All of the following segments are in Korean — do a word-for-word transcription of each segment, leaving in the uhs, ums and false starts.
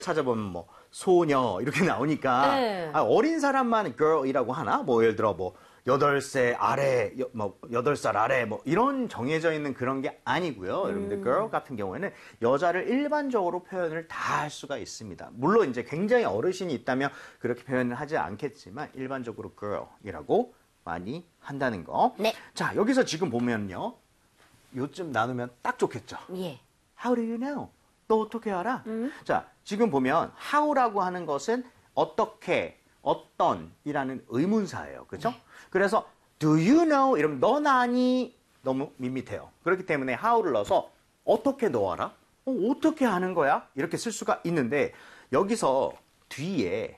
찾아보면 뭐 소녀 이렇게 나오니까 네. 아, 어린 사람만 girl이라고 하나? 뭐 예를 들어 뭐 여덟 세 아래, 여, 뭐 여덟 살 아래 뭐 이런 정해져 있는 그런 게 아니고요. 음. 여러분들 girl 같은 경우에는 여자를 일반적으로 표현을 다 할 수가 있습니다. 물론 이제 굉장히 어르신이 있다면 그렇게 표현을 하지 않겠지만 일반적으로 girl이라고 많이 한다는 거. 네. 자, 여기서 지금 보면요. 요쯤 나누면 딱 좋겠죠. 예. How do you know? 너 어떻게 알아? 음. 자, 지금 보면 how라고 하는 것은 어떻게, 어떤이라는 의문사예요. 그렇죠? 네. 그래서 do you know? 이러면 넌 아니? 너무 밋밋해요. 그렇기 때문에 how를 넣어서 어떻게 너 알아? 어, 어떻게 아는 거야? 이렇게 쓸 수가 있는데 여기서 뒤에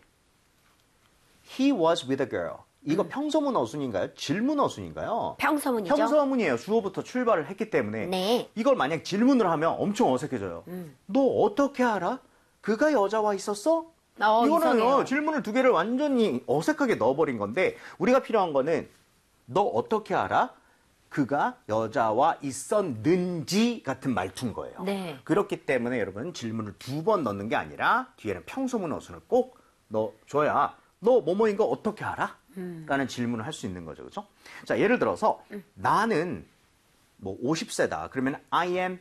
he was with a girl. 이거 음. 평소문 어순인가요? 질문 어순인가요? 평소문이죠. 평소문이에요. 주어부터 출발을 했기 때문에 네. 이걸 만약 질문을 하면 엄청 어색해져요. 음. 너 어떻게 알아? 그가 여자와 있었어? 어, 이거는 이상해요. 질문을 두 개를 완전히 어색하게 넣어버린 건데 우리가 필요한 거는 너 어떻게 알아? 그가 여자와 있었는지 같은 말투인 거예요. 네. 그렇기 때문에 여러분 질문을 두 번 넣는 게 아니라 뒤에는 평소문 어순을 꼭 넣어줘야 너 뭐뭐인 거 어떻게 알아? 음. 라는 질문을 할 수 있는 거죠. 그죠? 자, 예를 들어서 음. 나는 뭐 오십 세다. 그러면 I am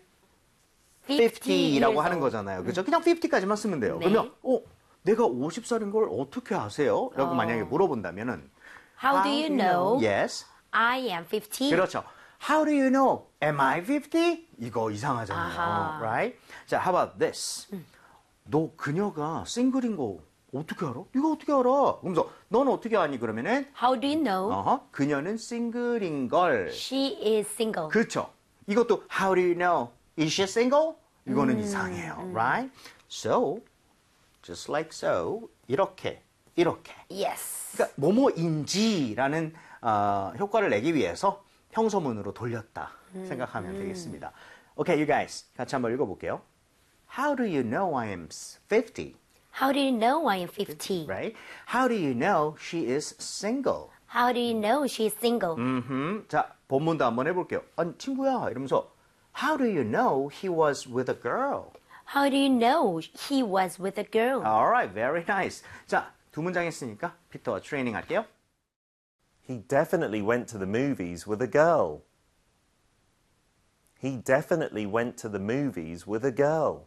오십라고 하는 거잖아요. 그죠? 음. 그냥 오십까지만 쓰면 돼요. 네. 그러면 어, 내가 오십 살인 걸 어떻게 아세요? 라고 어. 만약에 물어본다면은 How, How do you know? Yes. I am fifty. 그렇죠. How do you know? Am I fifty? 이거 이상하잖아요. 아하. Right? 자, how about this? 음. 너 그녀가 싱글인 거 어떻게 알아? 네가 어떻게 알아? 그러면서 너는 어떻게 아니? 그러면은 How do you know? 어허, 그녀는 싱글인 걸. She is single. 그렇죠. 이것도 how do you know? Is she single? 이거는 음, 이상해요. 음. Right? So, just like so. 이렇게, 이렇게. Yes. 그러니까 뭐뭐인지라는 어, 효과를 내기 위해서 평소문으로 돌렸다 음, 생각하면 음. 되겠습니다. Okay, you guys. 같이 한번 읽어볼게요. How do you know I am fifty? How do you know I am fifty? Right? How do you know she is single? How do you know she is single? 음흠. 자, 본문도 한번 해볼게요. 아니, 친구야. 이러면서 How do you know he was with a girl? How do you know he was with a girl? Alright, very nice. 자, 두 문장 했으니까 피터와 트레이닝 할게요. He definitely went to the movies with a girl. He definitely went to the movies with a girl.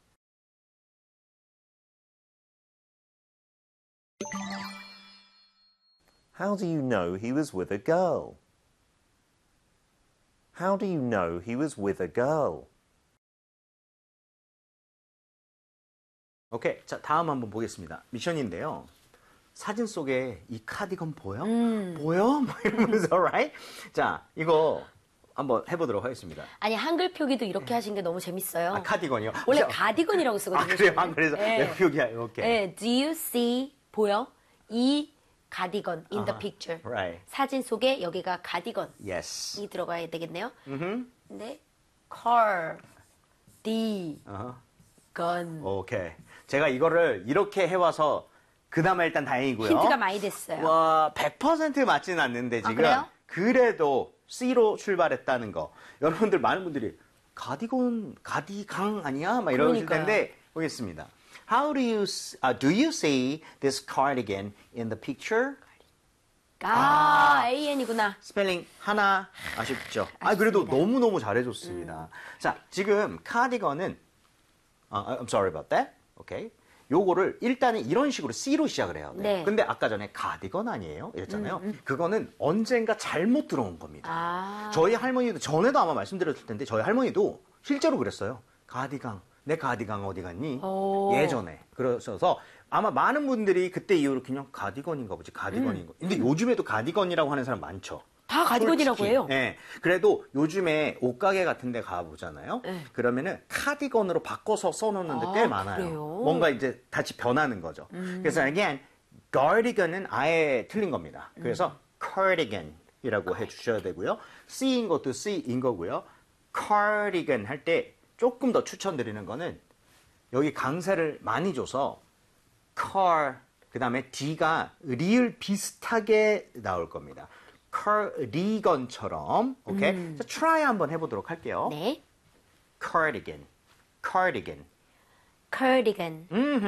How do you know he was with a girl? How do you know he was with a girl? 오케이, 자 다음 한번 보겠습니다. 미션인데요. 사진 속에 이 카디건 보여? 음. 보여? 뭐 이러면서, right? 자, 이거 한번 해보도록 하겠습니다. 아니, 한글 표기도 이렇게 하신 게 너무 재밌어요. 아, 카디건이요? 원래 자, 가디건이라고 쓰거든요. 아, 그래요? 한글에서 네. 표기야, 이렇게. 네, do you see, 보여? 이 가디건 in the Uh-huh. picture. Right. 사진 속에 여기가 가디건이 Yes. 들어가야 되겠네요. Mm-hmm. 근데 car, D, Uh-huh. 건. 오케이. 제가 이거를 이렇게 해와서 그나마 일단 다행이고요. 힌트가 많이 됐어요. 와, 백 퍼센트 맞지는 않는데 지금. 아, 그래요? 그래도 C로 출발했다는 거. 여러분들 많은 분들이 가디건, 가디강 아니야? 막 이러실 그러니까요. 텐데 보겠습니다. How do you uh, do you see this cardigan in the picture? 아, 에이엔이구나. 스펠링 하나 아쉽죠? 아, 그래도 너무너무 잘해줬습니다. 음. 자, 지금 카디건은 아, I'm sorry about that. 오케이. 요거를 일단은 이런 식으로 C로 시작을 해요. 네. 근데 아까 전에 가디건 아니에요? 이랬잖아요. 음, 음. 그거는 언젠가 잘못 들어온 겁니다. 아. 저희 할머니도 전에도 아마 말씀드렸을 텐데 저희 할머니도 실제로 그랬어요. 가디건. 내 가디건 어디 갔니? 오. 예전에. 그러셔서 아마 많은 분들이 그때 이후로 그냥 가디건인가 보지. 가디건인 거. 음. 근데 요즘에도 가디건이라고 하는 사람 많죠. 다 가디건이라고 솔직히. 해요. 네. 그래도 요즘에 옷가게 같은 데 가보잖아요. 네. 그러면은 카디건으로 바꿔서 써놓는 데 꽤 아, 많아요. 그래요? 뭔가 이제 다시 변하는 거죠. 음. 그래서 again, cardigan은 아예 틀린 겁니다. 그래서 음. cardigan이라고 해주셔야 되고요. C인 것도 C인 거고요. cardigan 할 때 조금 더 추천드리는 거는 여기 강세를 많이 줘서 car, 그 다음에 D가 리을 비슷하게 나올 겁니다. cardigan처럼, 오케이? 음. 자, try 한번 해보도록 할게요. 네. cardigan, cardigan. cardigan. 음.